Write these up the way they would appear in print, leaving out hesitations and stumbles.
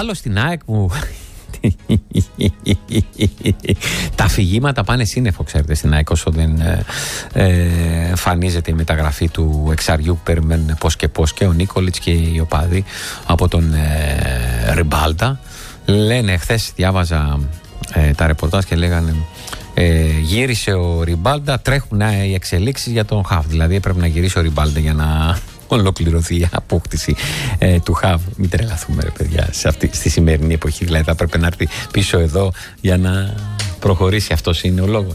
άλλο στην ΑΕΚ που τα αφηγήματα πάνε σύννεφο, ξέρετε, στην ΑΕΚ, όσο δεν εμφανίζεται η μεταγραφή του εξαριού που περιμένουν πώς και πώς και ο Νίκολιτς και οι οπαδοί από τον Ριμπάλτα. Λένε, χθες διάβαζα τα ρεπορτάζ και λέγανε γύρισε ο Ριμπάλτα, τρέχουν οι εξελίξεις για τον Χαβ. Δηλαδή έπρεπε να γυρίσει ο Ριμπάλτα για να ολοκληρωθεί η απόκτηση του Χαβ. Μην τρελαθούμε, ρε παιδιά, στη σημερινή εποχή. Δηλαδή θα πρέπει να έρθει πίσω εδώ για να προχωρήσει. Αυτός είναι ο λόγος.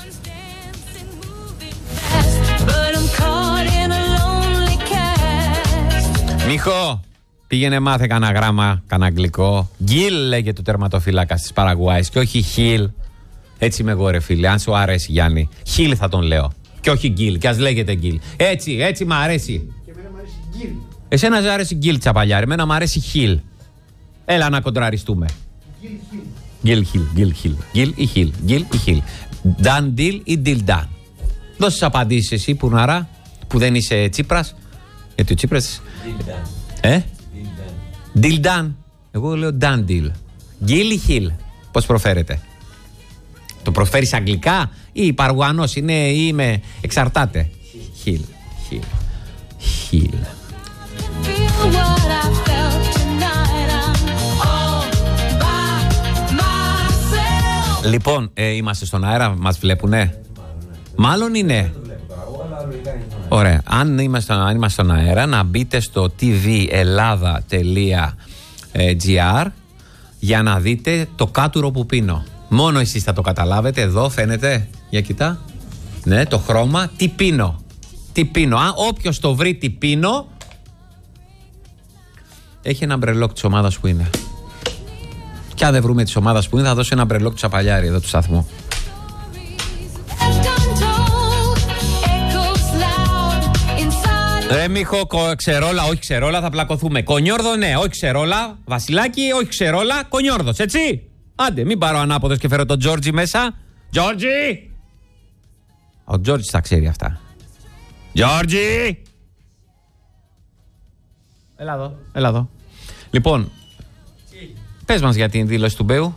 Μίχο, πήγαινε μάθε κανένα γράμμα, κανένα αγγλικό. Γκίλ λέγεται ο τερματοφύλακας της Παραγουάης και όχι Χιλ. Έτσι είμαι εγώ, ρε φίλε. Αν σου αρέσει, Γιάννη, Χιλ θα τον λέω. Και όχι Γκίλ, και ας λέγεται Γκίλ. Έτσι μ' αρέσει. Και εμένα μ' αρέσει Γκίλ. Εσένα ζ' αρέσει Γκίλ, τσαπαλιάρη. Εμένα μ' αρέσει Χιλ. Έλα να κοντραριστούμε. Γκίλ ή Χιλ. Done deal ή deal done. Δώσεις απαντήσεις εσύ, Πουρναρά, που δεν είσαι Τσίπρας. Γιατί ο Τσίπρας. Deal done. Εγώ λέω done deal. Γκίλ ή Χιλ. Πώς προφέρεται? Το προφέρεις αγγλικά ή παραγουανός είναι ή είμαι εξαρτάται? Χιλ. Λοιπόν, είμαστε στον αέρα, μας βλέπουνε? Μάλλον είναι. Ωραία, αν είμαστε στον αέρα, να μπείτε στο tvellada.gr για να δείτε το κάτουρο που πίνω. Μόνο εσείς θα το καταλάβετε. Εδώ φαίνεται. Για κοιτά. Ναι, το χρώμα. Τι πίνω. Όποιος το βρει τι πίνω, έχει ένα μπρελόκ της ομάδας που είναι. Και αν δεν βρούμε της ομάδας που είναι, θα δώσω ένα μπρελόκ του Τσαπαλιάρη εδώ του σταθμού. Μίχο, ξερόλα, όχι ξερόλα, θα πλακωθούμε. Κονιόρδο, ναι, όχι ξερόλα. Βασιλάκι, όχι ξερόλα. Κονιόρδος, έτσι. Άντε, μην πάρω ανάποδος και φέρω τον Τζόρτζι μέσα. Τζόρτζι! Ο Τζόρτζι τα ξέρει αυτά. Τζόρτζι! Έλα εδώ. Λοιπόν, πες μας για την δήλωση του Μπέου.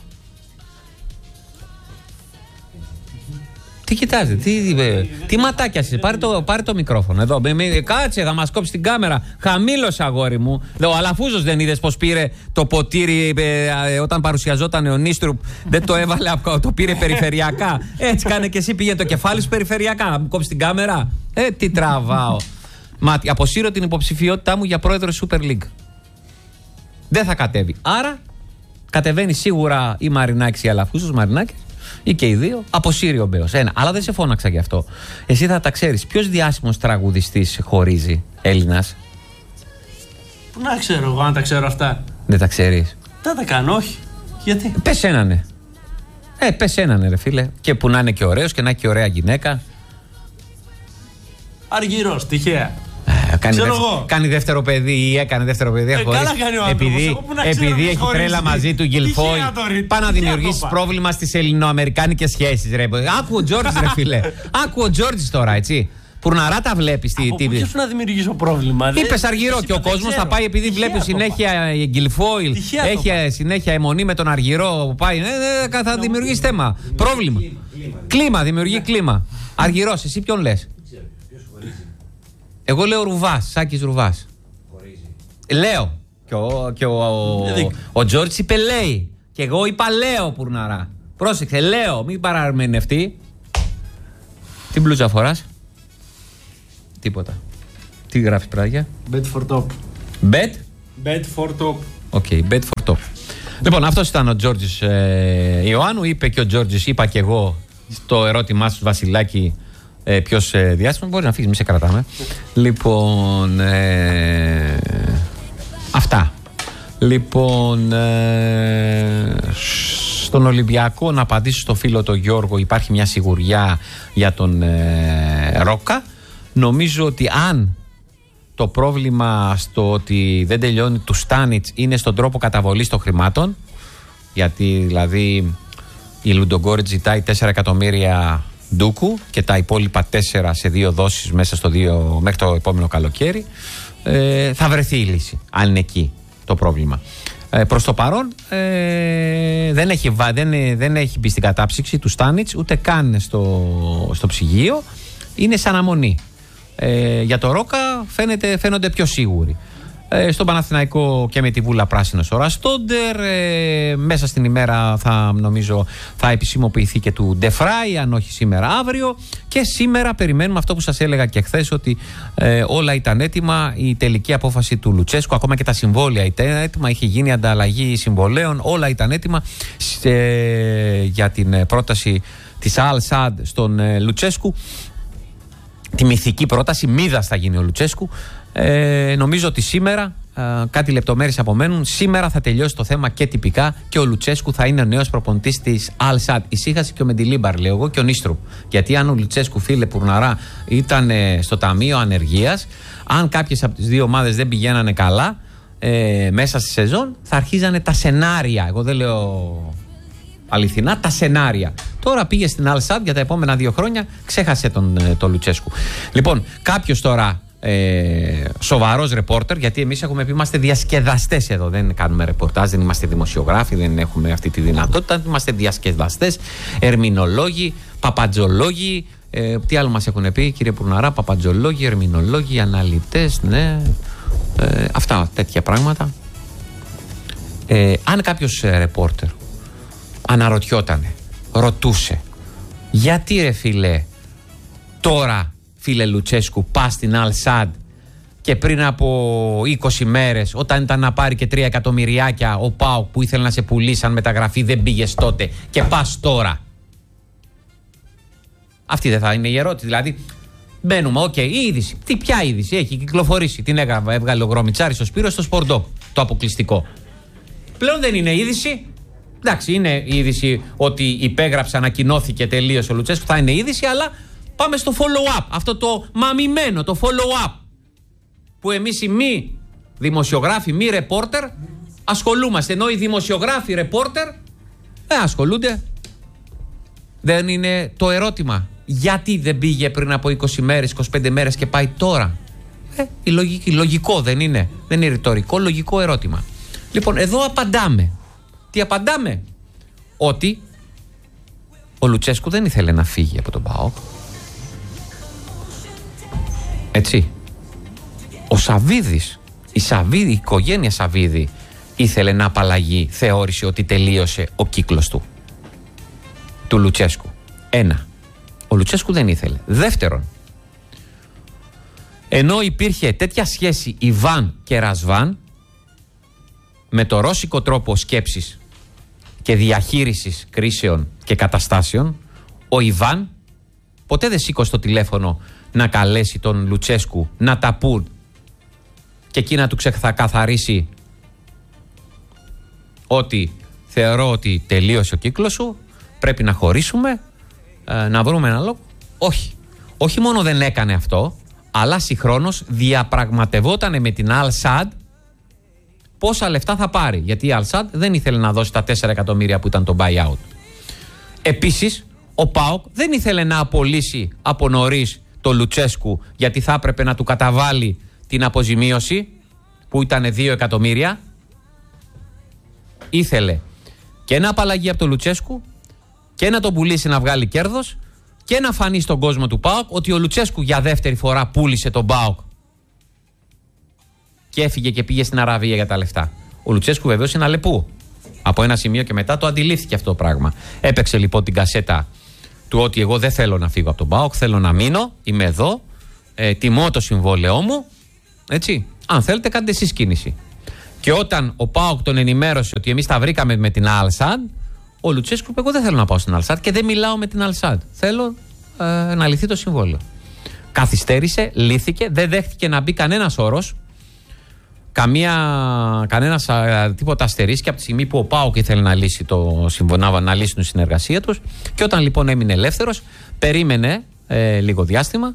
Τι κοιτάζετε, τι ματάκια είσαι, πάρε το μικρόφωνο εδώ. Κάτσε, θα μας κόψει την κάμερα. Χαμήλωσε, αγόρι μου. Ο Αλαφούζος δεν είδες πως πήρε το ποτήρι όταν παρουσιαζόταν ο Νίστρουπ? Δεν το έβαλε, το πήρε περιφερειακά. Έτσι κάνε και εσύ, πήγαινε το κεφάλι σου περιφερειακά. Να μου κόψει την κάμερα. Τι τραβάω. Μάτι, αποσύρω την υποψηφιότητά μου για πρόεδρο Super League. Δεν θα κατέβει. Άρα κατεβαίνει σίγουρα η Μαρινάκης ή Αλαφούζος, Μαρινάκης. Ή και οι δύο, αποσύρει ο Μπέος. Αλλά δεν σε φώναξα γι' αυτό. Εσύ θα τα ξέρεις. Ποιος διάσημος τραγουδιστής χωρίζει, Έλληνας? Πού να ξέρω εγώ αν τα ξέρω αυτά? Δεν τα ξέρεις? Δεν τα κάνω, όχι. Γιατί? Πες έναν. Πες έναν, ρε φίλε. Και που να είναι και ωραίος και να έχει και ωραία γυναίκα. Αργυρός, τυχαία. Κάνει δεύτερο παιδί ή έκανε δεύτερο παιδί. Επειδή έχει τρέλα μαζί του Γκιλφόι. Πάει να δημιουργήσει πρόβλημα στις ελληνοαμερικάνικες σχέσεις, ρε. Άκου ο Τζόρτζ, ρε φίλε. Άκου ο Τζόρτζ τώρα, έτσι. Πουρναρά τα βλέπεις. Ποιος να δημιουργήσω πρόβλημα? Είπες Αργυρό και ο κόσμος θα πάει επειδή βλέπει συνέχεια Γκιλφόιλ. Έχει συνέχεια αιμονή με τον Αργυρό. Θα δημιουργήσει θέμα. Πρόβλημα. Κλίμα, δημιουργεί κλίμα. Αργυρός, εσύ ποιον λες? Εγώ λέω Ρουβάς, Σάκης Ρουβάς. Λέω. Και ο Τζόρτζ είπε λέει. Και εγώ είπα λέω, Πουρναρά. Πρόσεξε, λέω, μην παραμενευτεί. Τι μπλούζα φοράς? Τίποτα. Τι γράφεις, πράγια? Bet for top. Bet for top. Οκ, bet for top. Λοιπόν, αυτός ήταν ο Τζόρτζης Ιωάννου. Είπε και ο Τζόρτζης, είπα και εγώ στο ερώτημά σου, Βασιλάκη, ποιος διάσημος. Μπορείς να φύγεις, μη σε κρατάμε. Λοιπόν, αυτά. Λοιπόν, στον Ολυμπιακό, να απαντήσω στο φίλο τον Γιώργο, υπάρχει μια σιγουριά για τον Ρόκα. Νομίζω ότι αν το πρόβλημα στο ότι δεν τελειώνει του Στάνιτς είναι στον τρόπο καταβολής των χρημάτων, γιατί δηλαδή η Λουντογκόρετς ζητάει 4 εκατομμύρια ντούκου και τα υπόλοιπα 4 σε 2 δόσεις μέσα μέχρι το επόμενο καλοκαίρι, θα βρεθεί η λύση, αν είναι εκεί το πρόβλημα. Προς το παρόν δεν έχει μπει στην κατάψυξη του Στάνιτς, ούτε καν στο ψυγείο. Είναι σαν αμονή. Για το Ρόκα φαίνονται πιο σίγουροι. Στον Παναθηναϊκό και με τη Βούλα πράσινος ο Ραστόντερ. Μέσα στην ημέρα θα επισημοποιηθεί και του Ντεφράι, αν όχι σήμερα αύριο. Και σήμερα περιμένουμε αυτό που σας έλεγα και χθες, ότι όλα ήταν έτοιμα. Η τελική απόφαση του Λουτσέσκου, ακόμα και τα συμβόλαια ήταν έτοιμα. Είχε γίνει ανταλλαγή συμβολέων, όλα ήταν έτοιμα για την πρόταση της Αλ Σαντ στον Λουτσέσκου. Τη μυθική πρόταση, μίδας θα γίνει ο Λουτσέσκου. Νομίζω ότι σήμερα, κάτι λεπτομέρειες απομένουν, σήμερα θα τελειώσει το θέμα και τυπικά και ο Λουτσέσκου θα είναι ο νέος προπονητής της Αλ Σαντ. Ησύχασε και ο Μεντιλίμπαρ, λέω εγώ, και ο Νίστρουπ. Γιατί αν ο Λουτσέσκου, φίλε Πουρναρά, ήταν στο ταμείο ανεργίας, αν κάποιες από τις δύο ομάδες δεν πηγαίνανε καλά μέσα στη σεζόν, θα αρχίζανε τα σενάρια. Εγώ δεν λέω αληθινά, τα σενάρια. Τώρα πήγε στην Αλ Σαντ για τα επόμενα 2 χρόνια, ξέχασε τον Λουτσέσκου. Λοιπόν, κάποιος τώρα σοβαρός ρεπόρτερ, γιατί εμείς έχουμε πει είμαστε διασκεδαστές εδώ, δεν κάνουμε ρεπορτάζ, δεν είμαστε δημοσιογράφοι, δεν έχουμε αυτή τη δυνατότητα, είμαστε διασκεδαστές, ερμηνολόγοι, παπατζολόγοι, τι άλλο μας έχουν πει κύριε Πουρναρά, παπατζολόγοι, ερμηνολόγοι, αναλυτές, ναι, αυτά τέτοια πράγματα. Αν κάποιος ρεπόρτερ αναρωτιότανε, ρωτούσε, γιατί ρε φίλε τώρα, φίλε Λουτσέσκου, πας στην Αλ Σαντ και πριν από 20 μέρες, όταν ήταν να πάρει και 3 εκατομμυριάκια ο ΠΑΟΚ που ήθελε να σε πουλήσει αν μεταγραφή, δεν πήγες τότε και πας τώρα? Αυτή δεν θα είναι η ερώτηση? Δηλαδή, μπαίνουμε, η είδηση. Ποια είδηση έχει κυκλοφορήσει? Την έβγαλε ο Γρομιτσάρης ο Σπύρος στο Σπορντό, το αποκλειστικό. Πλέον δεν είναι είδηση. Εντάξει, είναι είδηση ότι υπέγραψε, ανακοινώθηκε, τελείωσε ο Λουτσέσκου, θα είναι είδηση, αλλά πάμε στο follow-up. Αυτό το μαμημένο, το follow-up. Που εμείς οι μη δημοσιογράφοι, μη ρεπόρτερ, ασχολούμαστε. Ενώ οι δημοσιογράφοι ρεπόρτερ ασχολούνται. Δεν είναι το ερώτημα. Γιατί δεν πήγε πριν από 20 μέρες, 25 μέρες και πάει τώρα? Λογικό δεν είναι? Δεν είναι ρητορικό, λογικό ερώτημα. Λοιπόν, εδώ απαντάμε. Τι απαντάμε? Ότι ο Λουτσέσκου δεν ήθελε να φύγει από τον ΠΑΟΚ. Έτσι. Ο Σαββίδης, η οικογένεια Σαββίδη ήθελε να απαλλαγεί, θεώρησε ότι τελείωσε ο κύκλος του Λουτσέσκου. 1. Ο Λουτσέσκου δεν ήθελε. Δεύτερον, ενώ υπήρχε τέτοια σχέση Ιβάν και Ρασβάν, με το ρώσικο τρόπο σκέψης και διαχείρισης κρίσεων και καταστάσεων, ο Ιβάν ποτέ δεν σήκωσε το τηλέφωνο να καλέσει τον Λουτσέσκου να τα πούν και εκεί να του ξεκαθαρίσει ότι θεωρώ ότι τελείωσε ο κύκλος σου, πρέπει να χωρίσουμε, να βρούμε ένα λόγο. Όχι μόνο δεν έκανε αυτό, αλλά συγχρόνως διαπραγματευόταν με την Αλ Σαντ πόσα λεφτά θα πάρει. Γιατί η Αλ Σαντ δεν ήθελε να δώσει τα 4 εκατομμύρια που ήταν το buyout. Επίσης, ο ΠΑΟΚ δεν ήθελε να απολύσει από νωρίς το Λουτσέσκου, γιατί θα έπρεπε να του καταβάλει την αποζημίωση που ήταν 2 εκατομμύρια. Ήθελε και να απαλλαγεί από το Λουτσέσκου και να τον πουλήσει να βγάλει κέρδος και να φανεί στον κόσμο του ΠΑΟΚ ότι ο Λουτσέσκου για δεύτερη φορά πούλησε τον ΠΑΟΚ και έφυγε και πήγε στην Αραβία για τα λεφτά. Ο Λουτσέσκου βεβαίως είναι αλεπού. Από ένα σημείο και μετά το αντιλήφθηκε αυτό το πράγμα. Έπαιξε λοιπόν την κασέτα του ότι εγώ δεν θέλω να φύγω από τον ΠΑΟΚ, θέλω να μείνω, είμαι εδώ, τιμώ το συμβόλαιό μου, έτσι. Αν θέλετε κάντε εσείς κίνηση. Και όταν ο ΠΑΟΚ τον ενημέρωσε ότι εμείς τα βρήκαμε με την Αλ Σαντ, ο Λουτσέσκου είπε: εγώ δεν θέλω να πάω στην Αλ Σαντ και δεν μιλάω με την Αλ Σαντ. Θέλω να λυθεί το συμβόλαιο. Καθυστέρησε, λύθηκε, δεν δέχτηκε να μπει κανένας όρος, κανένας τίποτα αστερίσκει από τη στιγμή που ο ΠΑΟΚ ήθελε να λύσει να λύσουν τη συνεργασία τους. Και όταν λοιπόν έμεινε ελεύθερος, περίμενε λίγο διάστημα.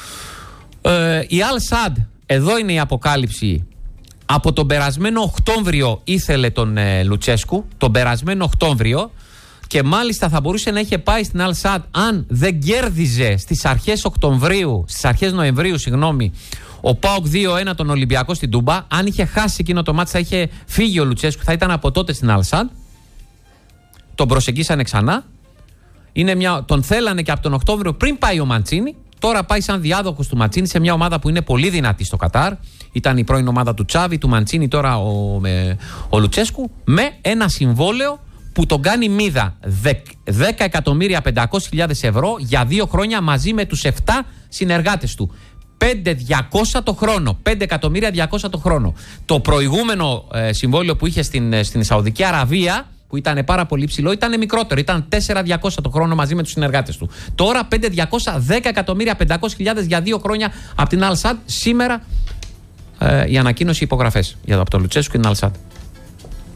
Η Αλ Σαντ, εδώ είναι η αποκάλυψη. Από τον περασμένο Οκτώβριο ήθελε τον Λουτσέσκου, τον περασμένο Οκτώβριο, και μάλιστα θα μπορούσε να είχε πάει στην Αλ Σαντ αν δεν κέρδιζε στις αρχές Νοεμβρίου, Ο ΠΑΟΚ 2-1 τον Ολυμπιακό στην Τούμπα. Αν είχε χάσει εκείνο το μάτς, θα είχε φύγει ο Λουτσέσκου, θα ήταν από τότε στην Αλσάντ. Τον προσεγγίσανε ξανά. Τον θέλανε και από τον Οκτώβριο πριν πάει ο Μαντσίνη. Τώρα πάει σαν διάδοχος του Μαντσίνη σε μια ομάδα που είναι πολύ δυνατή στο Κατάρ. Ήταν η πρώην ομάδα του Τσάβη, του Μαντσίνη, τώρα ο Λουτσέσκου. Με ένα συμβόλαιο που τον κάνει μίδα 10.500.000 ευρώ για 2 χρόνια μαζί με τους 7 συνεργάτες του. 5.200 το χρόνο. 5.200.000 το χρόνο. Το προηγούμενο συμβόλαιο που είχε στην Σαουδική Αραβία, που ήταν πάρα πολύ ψηλό, ήταν μικρότερο. Ήταν 4.200 το χρόνο μαζί με τους συνεργάτες του. Τώρα 5.210.500.000 για 2 χρόνια από την Al Sadd. Σήμερα η ανακοίνωση υπογραφές από τον Λουτσέσκου και την Al Sadd.